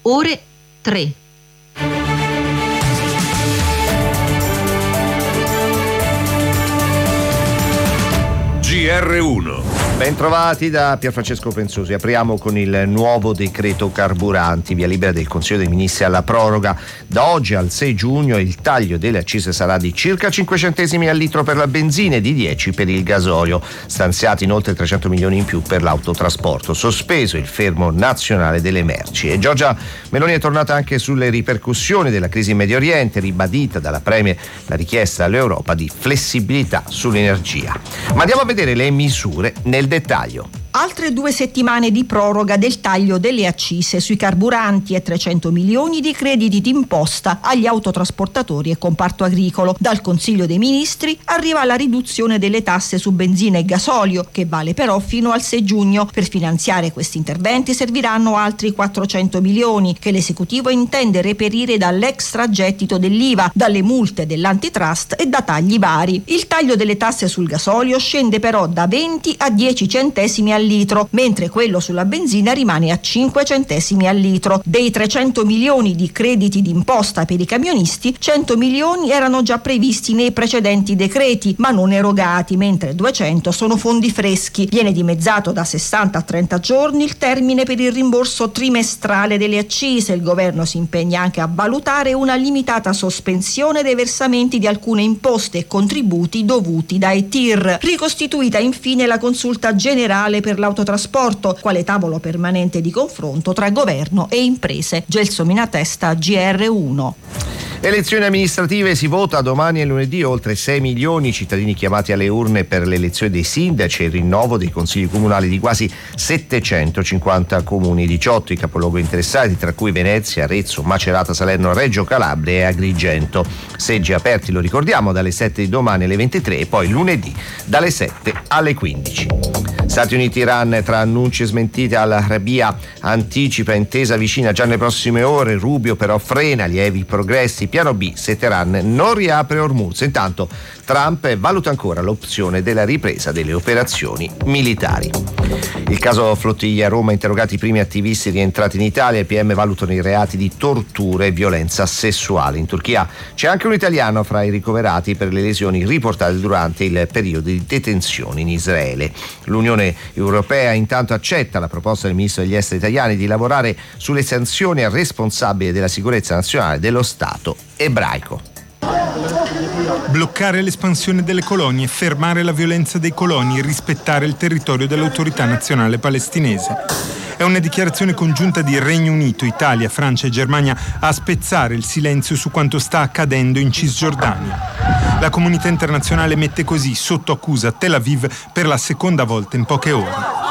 ore 3. GR1. Bentrovati da Pierfrancesco Pensosi. Apriamo con il nuovo decreto carburanti, via libera del Consiglio dei Ministri alla proroga. Da oggi al 6 giugno il taglio delle accise sarà di circa 5 centesimi al litro per la benzina e di 10 per il gasolio. Stanziati inoltre 300 milioni in più per l'autotrasporto. Sospeso il fermo nazionale delle merci. E Giorgia Meloni è tornata anche sulle ripercussioni della crisi in Medio Oriente, ribadita dalla Premier la richiesta all'Europa di flessibilità sull'energia. Ma andiamo a vedere le misure nel dettaglio. Altre 2 settimane di proroga del taglio delle accise sui carburanti e 300 milioni di crediti d'imposta agli autotrasportatori e comparto agricolo. Dal Consiglio dei Ministri arriva la riduzione delle tasse su benzina e gasolio, che vale però fino al 6 giugno. Per finanziare questi interventi serviranno altri 400 milioni che l'esecutivo intende reperire dall'extragettito dell'IVA, dalle multe dell'antitrust e da tagli vari. Il taglio delle tasse sul gasolio scende però da 20 a 10 centesimi al litro, mentre quello sulla benzina rimane a 5 centesimi al litro. Dei 300 milioni di crediti d'imposta per i camionisti, 100 milioni erano già previsti nei precedenti decreti, ma non erogati, mentre 200 sono fondi freschi. Viene dimezzato da 60 a 30 giorni il termine per il rimborso trimestrale delle accise. Il governo si impegna anche a valutare una limitata sospensione dei versamenti di alcune imposte e contributi dovuti dai TIR. Ricostituita infine la consulta generale per l'autotrasporto, quale tavolo permanente di confronto tra governo e imprese. Gelsomina Testa, GR1. Elezioni amministrative, si vota domani e lunedì. Oltre 6 milioni i cittadini chiamati alle urne per l'elezione dei sindaci e il rinnovo dei consigli comunali di quasi 750 comuni, 18 i capoluoghi interessati, tra cui Venezia, Arezzo, Macerata, Salerno, Reggio Calabria e Agrigento. Seggi aperti, lo ricordiamo, dalle 7 di domani alle 23 e poi lunedì dalle 7 alle 15. Stati Uniti-Iran, tra annunci e smentite, al-Rabia anticipa intesa vicina già nelle prossime ore. Rubio però frena lievi progressi. Piano B se Teheran non riapre Hormuz. Intanto Trump valuta ancora l'opzione della ripresa delle operazioni militari. Il caso Flottiglia, Roma, interrogati i primi attivisti rientrati in Italia. I PM valutano i reati di tortura e violenza sessuale. In Turchia c'è anche un italiano fra i ricoverati per le lesioni riportate durante il periodo di detenzione in Israele. L'Unione Europea intanto accetta la proposta del ministro degli esteri italiani di lavorare sulle sanzioni al responsabile della sicurezza nazionale dello Stato ebraico. Bloccare l'espansione delle colonie, fermare la violenza dei coloni e rispettare il territorio dell'autorità nazionale palestinese. È una dichiarazione congiunta di Regno Unito, Italia, Francia e Germania a spezzare il silenzio su quanto sta accadendo in Cisgiordania. La comunità internazionale mette così sotto accusa Tel Aviv per la seconda volta in poche ore.